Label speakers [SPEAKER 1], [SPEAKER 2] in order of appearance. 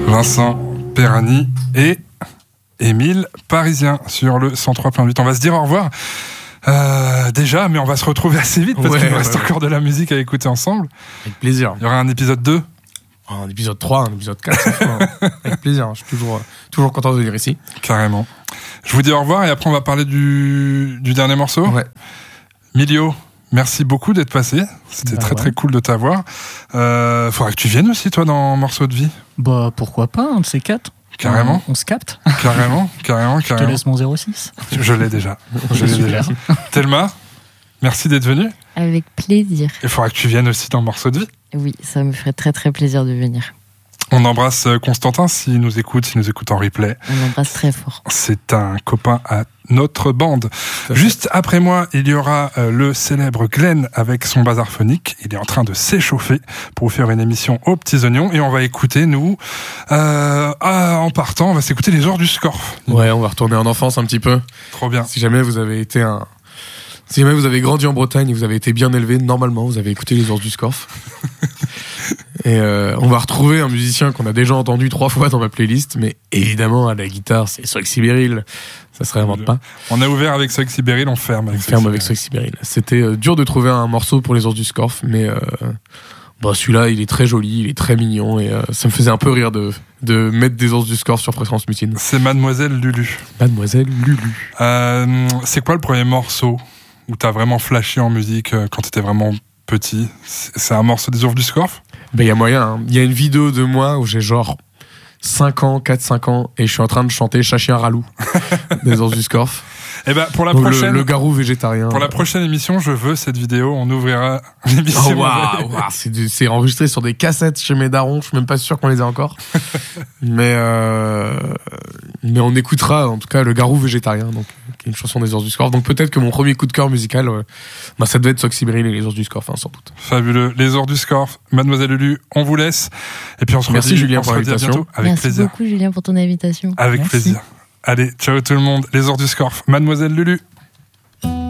[SPEAKER 1] Vincent Perani et Émile Parisien sur le 103.8. On va se dire au revoir déjà, mais on va se retrouver assez vite parce qu'il nous reste encore de la musique à écouter ensemble.
[SPEAKER 2] Avec plaisir.
[SPEAKER 1] Il y aura un épisode 2.
[SPEAKER 2] Un épisode 3, un épisode 4. Avec plaisir. Je suis toujours content de venir ici.
[SPEAKER 1] Carrément. Je vous dis au revoir et après on va parler du dernier morceau.
[SPEAKER 2] Ouais.
[SPEAKER 1] Milio, merci beaucoup d'être passé. C'était très cool de t'avoir. Faudra que tu viennes aussi toi dans Morceau de vie.
[SPEAKER 3] Bah pourquoi pas, un de ces quatre.
[SPEAKER 1] Carrément.
[SPEAKER 3] On se capte.
[SPEAKER 1] Carrément.
[SPEAKER 3] Je te laisse mon 06.
[SPEAKER 1] Je l'ai déjà. Thelma, merci d'être venue.
[SPEAKER 4] Avec plaisir.
[SPEAKER 1] Il faudra que tu viennes aussi dans Morceau de vie.
[SPEAKER 4] Oui, ça me ferait très très plaisir de venir.
[SPEAKER 1] On embrasse Constantin s'il nous écoute en replay.
[SPEAKER 4] On l'embrasse très fort.
[SPEAKER 1] C'est un copain à notre bande. Juste après moi, il y aura le célèbre Glenn avec son bazar phonique. Il est en train de s'échauffer pour vous faire une émission aux petits oignons et on va écouter, nous, en partant, on va s'écouter les Ors du Scorf.
[SPEAKER 2] Ouais, on va retourner en enfance un petit peu.
[SPEAKER 1] Trop bien.
[SPEAKER 2] Si jamais vous avez grandi en Bretagne et vous avez été bien élevé, normalement, vous avez écouté les Ors du Scorf. Et on va retrouver un musicien qu'on a déjà entendu 3 fois dans ma playlist, mais évidemment, à la guitare, c'est Soxy Beryl. Ça se réinvente pas.
[SPEAKER 1] On a ouvert avec Soxy Beryl, on ferme avec
[SPEAKER 2] Soxy Beryl. C'était dur de trouver un morceau pour les Ors du Scorf, mais celui-là, il est très joli, il est très mignon, et ça me faisait un peu rire de mettre des Ors du Scorf sur Fréquence Mutine.
[SPEAKER 1] C'est Mademoiselle Lulu.
[SPEAKER 2] Mademoiselle Lulu.
[SPEAKER 1] C'est quoi le premier morceau où t'as vraiment flashé en musique quand t'étais vraiment petit? C'est un morceau des Ors du Scorf?
[SPEAKER 2] Ben, il y a moyen, hein. Il y a une vidéo de moi où j'ai genre 4-5 ans, et je suis en train de chanter Chachien Ralou des Ors du Scorf.
[SPEAKER 1] Et ben, pour la prochaine.
[SPEAKER 2] Le garou végétarien.
[SPEAKER 1] Pour la prochaine émission, je veux cette vidéo. On ouvrira l'émission.
[SPEAKER 2] C'est enregistré sur des cassettes chez mes darons. Je suis même pas sûr qu'on les ait encore. mais on écoutera, en tout cas, le garou végétarien, donc, qui est une chanson des Ors du Scorf. Donc peut-être que mon premier coup de cœur musical, ça devait être Soxy Beryl et les Ors du Scorf, sans doute.
[SPEAKER 1] Fabuleux. Les Ors du Scorf. Mademoiselle Lulu, on vous laisse. Et puis on se
[SPEAKER 2] Merci Julien pour l'invitation.
[SPEAKER 1] Avec plaisir.
[SPEAKER 4] Merci beaucoup Julien pour ton invitation.
[SPEAKER 1] Avec plaisir. Allez, ciao tout le monde. Les Ors du Scorf. Mademoiselle Lulu.